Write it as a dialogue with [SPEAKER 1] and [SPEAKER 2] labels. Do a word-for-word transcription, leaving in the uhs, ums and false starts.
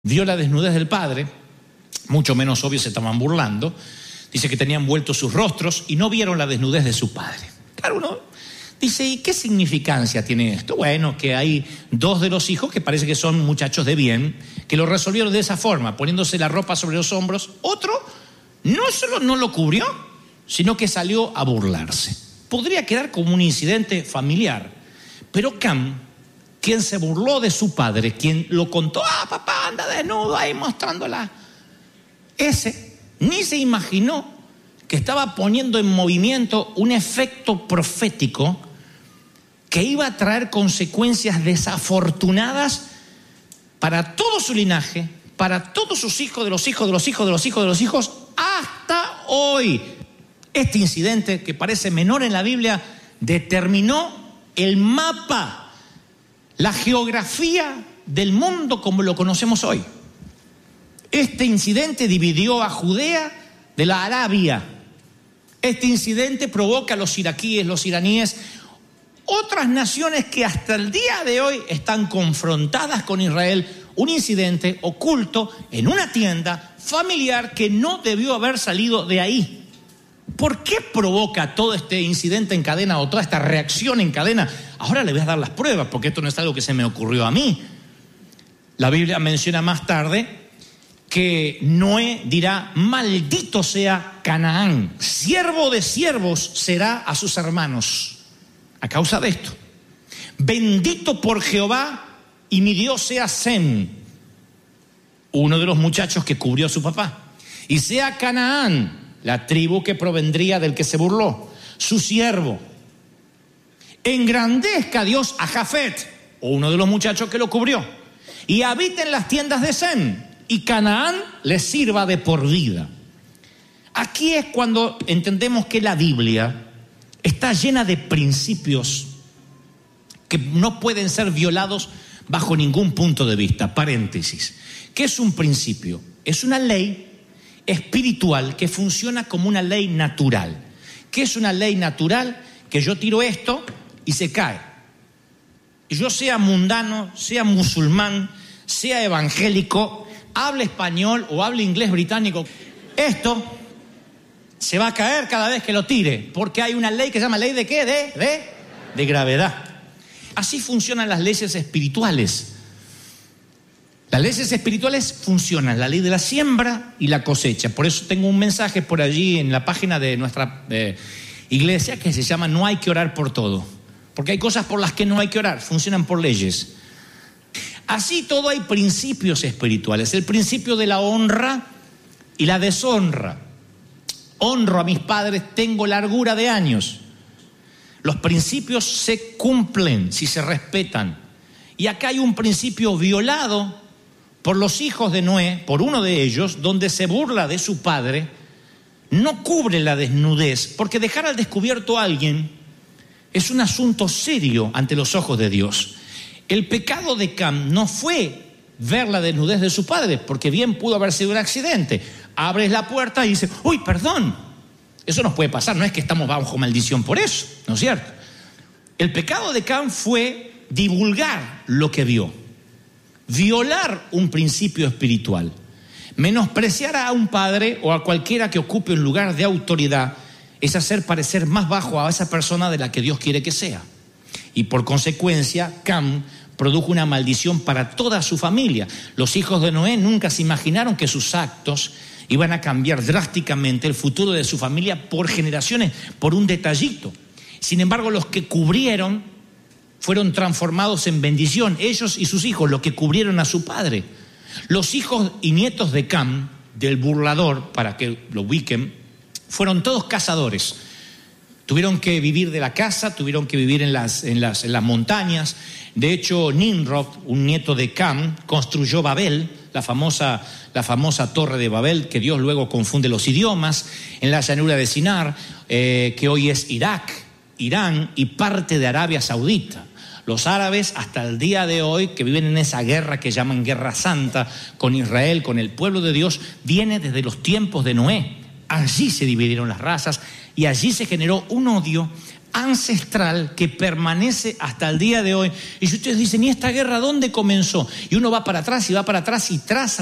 [SPEAKER 1] vio la desnudez del padre, mucho menos obvio se estaban burlando. Dice que tenían vueltos sus rostros y no vieron la desnudez de su padre. Claro, uno dice, ¿y qué significancia tiene esto? Bueno, que hay dos de los hijos que parece que son muchachos de bien, que lo resolvieron de esa forma, poniéndose la ropa sobre los hombros. Otro no solo no lo cubrió, sino que salió a burlarse. Podría quedar como un incidente familiar, pero Cam, quien se burló de su padre, quien lo contó, ah, papá anda desnudo ahí mostrándola, ese ni se imaginó que estaba poniendo en movimiento un efecto profético que iba a traer consecuencias desafortunadas para todo su linaje, para todos sus hijos, de los hijos, de los hijos, de los hijos, de los hijos, hasta hoy. Este incidente, que parece menor en la Biblia, determinó el mapa, la geografía del mundo como lo conocemos hoy. Este incidente dividió a Judea de la Arabia. Este incidente provoca a los iraquíes, los iraníes, otras naciones que hasta el día de hoy están confrontadas con Israel. Un incidente oculto en una tienda familiar que no debió haber salido de ahí. ¿Por qué provoca todo este incidente en cadena o toda esta reacción en cadena? Ahora le voy a dar las pruebas, porque esto no es algo que se me ocurrió a mí. La Biblia menciona más tarde que Noé dirá, maldito sea Canaán, siervo de siervos será a sus hermanos, a causa de esto. Bendito por Jehová y mi Dios sea Sem, uno de los muchachos que cubrió a su papá, y sea Canaán, la tribu que provendría del que se burló, su siervo. Engrandezca Dios a Jafet, uno de los muchachos que lo cubrió, y habite en las tiendas de Sem, y Canaán les sirva de por vida. Aquí es cuando entendemos que la Biblia está llena de principios que no pueden ser violados bajo ningún punto de vista. Paréntesis. ¿Qué es un principio? Es una ley espiritual que funciona como una ley natural. ¿Qué es una ley natural? Que yo tiro esto y se cae. Y yo sea mundano, sea musulmán, sea evangélico, hable español o hable inglés británico, esto se va a caer cada vez que lo tire, porque hay una ley que se llama ley de ¿qué? De, de, de gravedad. Así funcionan las leyes espirituales. Las leyes espirituales funcionan, la ley de la siembra y la cosecha. Por eso tengo un mensaje por allí en la página de nuestra eh, iglesia que se llama No hay que orar por todo, porque hay cosas por las que no hay que orar, funcionan por leyes. Así todo hay principios espirituales, el principio de la honra y la deshonra. Honro a mis padres, tengo largura de años. Los principios se cumplen si se respetan. Y acá hay un principio violado por los hijos de Noé, por uno de ellos, donde se burla de su padre, no cubre la desnudez, porque dejar al descubierto a alguien es un asunto serio ante los ojos de Dios. El pecado de Cam no fue ver la desnudez de su padre, porque bien pudo haber sido un accidente. Abres la puerta y dices, uy, perdón. Eso nos puede pasar, no es que estamos bajo maldición por eso, ¿no es cierto? El pecado de Cam fue divulgar lo que vio, violar un principio espiritual, menospreciar a un padre o a cualquiera que ocupe un lugar de autoridad, es hacer parecer más bajo a esa persona de la que Dios quiere que sea. Y por consecuencia, Cam produjo una maldición para toda su familia. Los hijos de Noé nunca se imaginaron que sus actos iban a cambiar drásticamente el futuro de su familia por generaciones, por un detallito. Sin embargo, los que cubrieron fueron transformados en bendición. Ellos y sus hijos, los que cubrieron a su padre. Los hijos y nietos de Cam, del burlador, para que lo ubiquen, fueron todos cazadores. Tuvieron que vivir de la caza, tuvieron que vivir en las, en las, en las montañas. De hecho, Nimrod, un nieto de Cam, construyó Babel, la famosa, la famosa torre de Babel, que Dios luego confunde los idiomas, en la llanura de Sinar, eh, que hoy es Irak, Irán y parte de Arabia Saudita. Los árabes hasta el día de hoy, que viven en esa guerra que llaman Guerra Santa con Israel, con el pueblo de Dios, viene desde los tiempos de Noé. Allí se dividieron las razas y allí se generó un odio ancestral que permanece hasta el día de hoy. Y si ustedes dicen, ¿y esta guerra dónde comenzó? Y uno va para atrás y va para atrás y traza